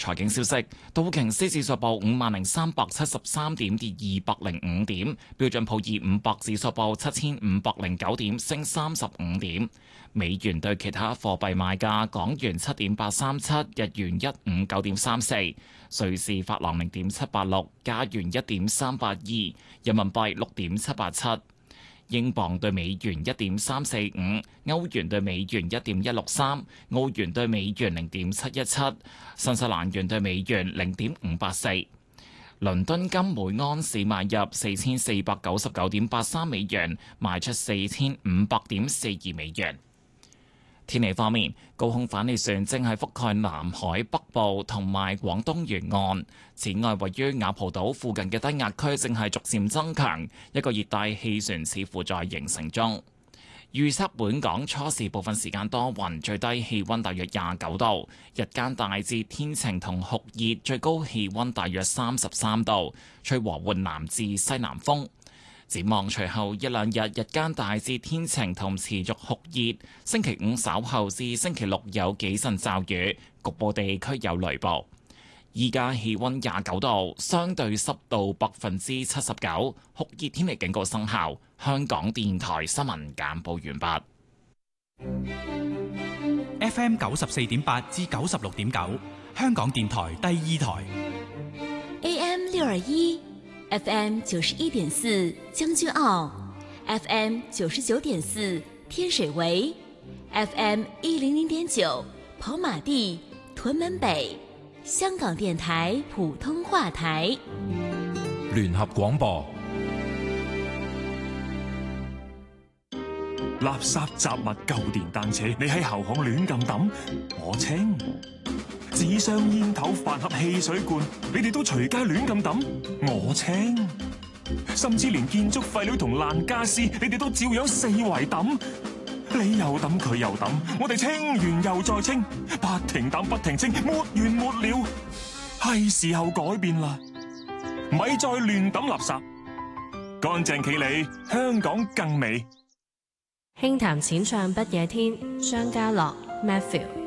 財經消息，道瓊斯指數報50,373點，跌205點；標準普爾500指數報7,509點，升35點。美元對其他貨幣賣價：港元7.837，日元159.34，瑞士法郎0.786，加元1.382，人民幣6.787。英鎊對美元1.345，歐元對美元1.163，澳元對美元0.717，新西蘭元對美元0.584。倫敦金每安士買入4499.83美元，賣出4500.42美元。天氣方面，高空反氣旋正係覆蓋南海北部同埋廣東沿岸。此外，位於雅蒲島附近嘅低壓區正係逐漸增強，一個熱帶氣旋似乎在形成中。預測本港初時部分時間多雲，最低氣溫大約29度，日間大致天晴同酷熱，最高氣溫大約33度，吹和緩南至西南風。展望隨後一兩日，日間大致天晴同持續酷熱。星期五稍後至星期六有幾陣驟雨，局部地區有雷暴。依家氣溫29度，相對濕度79%，酷熱天氣警告生效。香港電台新聞簡報完畢。FM 94.8至96.9，香港電台第二台。 AM 621，FM 91.4，將軍澳 ，FM 99.4，天水圍 ，FM 100.9，跑馬地、屯門北。香港電台普通話台， 聯合廣播。 垃圾雜物、舊電單車，你喺後巷亂咁抌，我清；紙箱、煙頭、飯盒、汽水罐，你哋都隨街亂咁抌，我清；甚至連建築廢料同爛家私，你哋都照樣四圍抌。你又抌，佢又抌，我哋清完又再清，不停抌不停清，沒完沒了。係時候改變啦，咪再亂抌垃圾，乾淨企理，香港更美。 輕談淺唱不夜天，張家樂 Matthew。